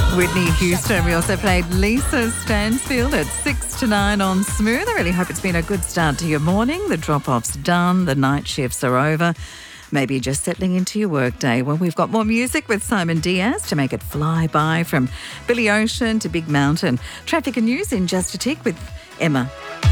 Whitney Houston. We also played Lisa Stansfield at 6 to 9 on Smooth. I really hope it's been a good start to your morning. The drop-off's done. The night shifts are over. Maybe you're just settling into your workday. Well, we've got more music with Simon Diaz to make it fly by, from Billy Ocean to Big Mountain. Traffic and news in just a tick with Emma.